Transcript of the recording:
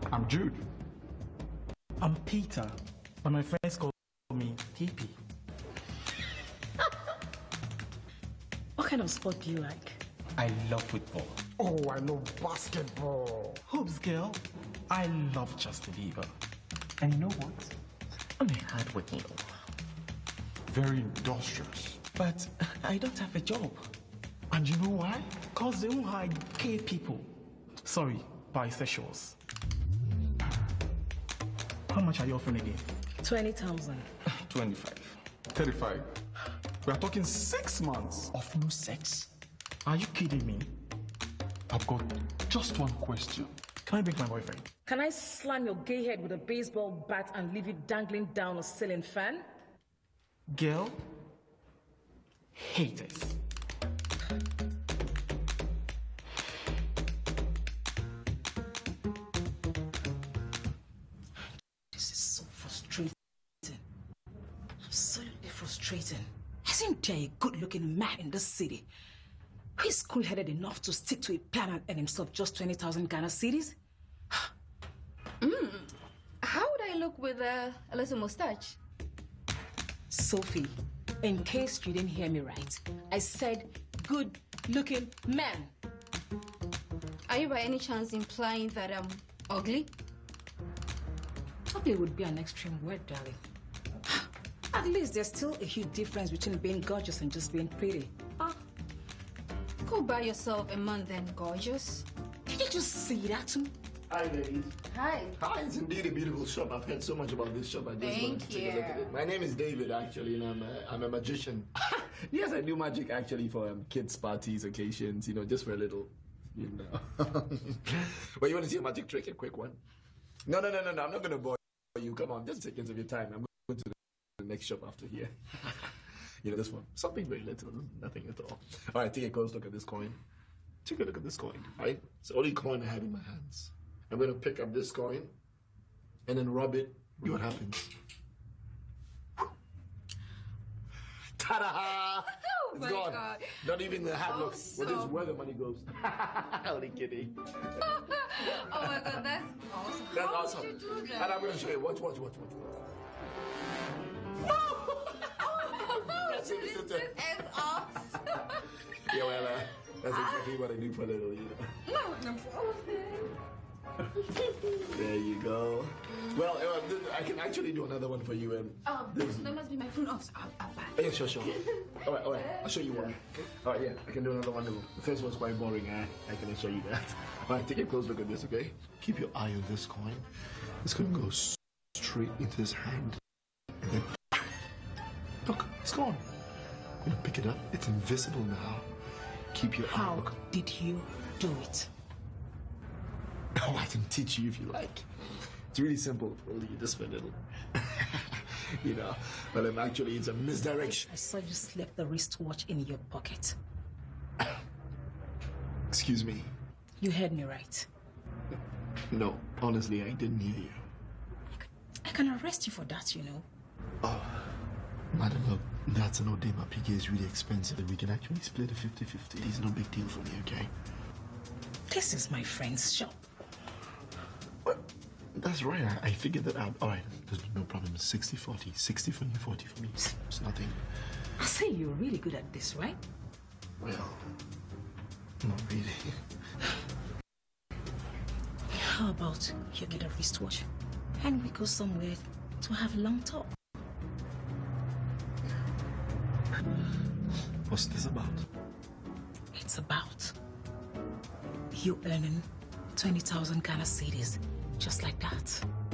I'm Jude. I'm Peter, but my friends call me PP. What kind of sport do you like? I love football. Oh, I love basketball. Hoops girl, I love Justin Bieber. And you know what? I'm a hardworking girl. Very industrious. But I don't have a job. And you know why? Because they won't hire gay people. Sorry, bisexuals. How much are you offering again? 20,000. 25. 35. We are talking 6 months. Of no sex? Are you kidding me? I've got just one question. Can I bring my boyfriend? Can I slam your gay head with a baseball bat and leave you dangling down a ceiling fan? Girl, haters. This is so frustrating. Absolutely frustrating. Isn't there a good-looking man in this city who is cool-headed enough to stick to a plan and earn himself just 20,000 Ghana cedis? How would I look with a little mustache? Sophie, in case you didn't hear me right, I said good-looking man. Are you by any chance implying that I'm ugly? Ugly would be an extreme word, darling. At least there's still a huge difference between being gorgeous and just being pretty. Go buy yourself a man then, gorgeous. Did you just see that too? Hi, ladies. Hi. Hi, it's indeed a beautiful shop. I've heard so much about this shop. I just wanted to take a look at it. My name is David, actually, and I'm a magician. Yes, I do magic, actually, for kids' parties, occasions, just for a little, Well, you want to see a magic trick? A quick one? No. I'm not going to bore you. Come on, just seconds of your time. I'm going to the next shop after here. This one. Something very little. Nothing at all. All right, take a close look at this coin. Take a look at this coin, right? It's the only coin I have in my hands. I'm going to pick up this coin and then rub it. See what happens. Ta-da! Oh It's my gone. God. Not even the hat looks. Well, this is where the money goes. Only kidding. Oh my God, that's awesome. That's How awesome. did you do that? And I'm going to show you. Watch. That's it, This sister. is awesome. Yeah, well, that's exactly what I do for a little, There you go. Well, I can actually do another one for you. That must be my phone. Oh, I'll buy. Yeah, sure. All right. I'll show you one. All right, yeah, I can do another one. The first one's quite boring. I can show you that. All right, take a close look at this, okay? Keep your eye on this coin. It's going to go straight into his hand. And then, look, it's gone. I'm going to pick it up. It's invisible now. Keep your eye. How did you do it? Oh, I can teach you if you like. It's really simple. Only just for a little. But actually, it's a misdirection. I saw you slip the wristwatch in your pocket. Excuse me. You heard me right. No, honestly, I didn't hear you. I can arrest you for that, Oh, madam, look, that's an Odema PK is really expensive. We can actually split a 50-50. It's no big deal for me, okay? This is my friend's shop. Well, that's right. I figured that out. All right, there's no problem. 60-40. 60 for you, 40 for me. It's nothing. I say you're really good at this, right? Well, not really. How about you get a wristwatch and we go somewhere to have a long talk? What's this about? It's about you earning 20,000 Ghana cedis, just like that.